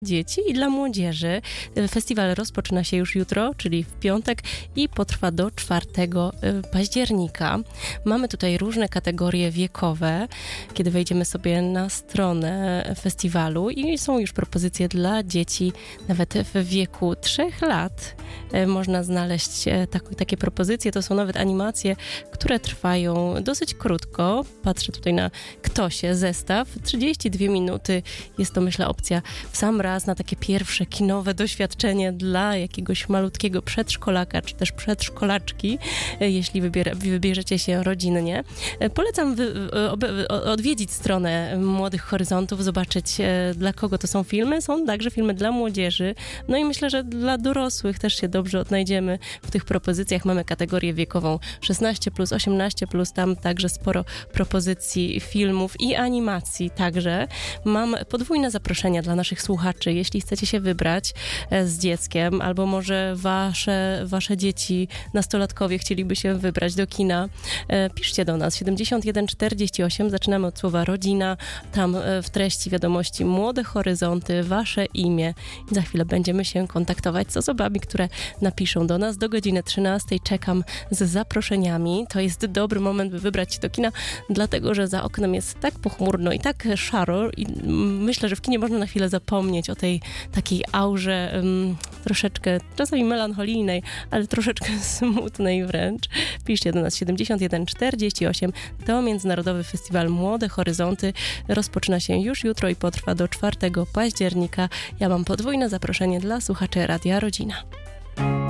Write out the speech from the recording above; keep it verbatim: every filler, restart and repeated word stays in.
dzieci i dla młodzieży. Festiwal rozpoczyna się już jutro, czyli w piątek i potrwa do czwartego października. Mamy tutaj różne kategorie wiekowe, kiedy wejdziemy sobie na stronę festiwalu i są już propozycje dla dzieci nawet w wieku trzech lat. Można znaleźć tak, takie propozycje, to są nawet animacje, które trwają dosyć krótko. Patrzę tutaj na Ktosie, zestaw, trzydzieści dwie minuty. Jest to, myślę, opcja w sam raz na takie pierwsze kinowe doświadczenie dla jakiegoś malutkiego przedszkolaka, czy też przedszkolaczki, jeśli wybiera, wybierzecie się rodzinnie. Polecam wy, obe, odwiedzić stronę Młodych Horyzontów, zobaczyć, dla kogo to są filmy. Są także filmy dla młodzieży, no i myślę, że dla dorosłych też się dobrze odnajdziemy w tych propozycjach. Mamy kategorię wiekową szesnaście plus, osiemnaście plus, tam także sporo propozycji filmów i animacji także. Mam podwójne zaproszenia dla naszych słuchaczy, jeśli chcecie się wybrać z dzieckiem, albo może wasze, wasze dzieci, nastolatkowie chcieliby się wybrać do kina, piszcie do nas siedemdziesiąt jeden czterdzieści osiem, zaczynamy od słowa rodzina, tam w treści wiadomości Młode Horyzonty, wasze imię i za chwilę będziemy się kontaktować z osobami, które napiszą do nas. Do godziny trzynastej czekam z zaproszeniami. To jest dobry moment, by wybrać się do kina, dlatego, że za oknem jest tak pochmurno i tak szaro i myślę, że w kinie można na chwilę zapomnieć o tej takiej aurze um, troszeczkę, czasami melancholijnej, ale troszeczkę smutnej wręcz. Piszcie do nas siedemdziesiąt jeden czterdzieści osiem. To Międzynarodowy Festiwal Młode Horyzonty. Rozpoczyna się już jutro i potrwa do czwartego października. Ja mam podwójne zaproszenie dla słuchaczy Radia Rodzina.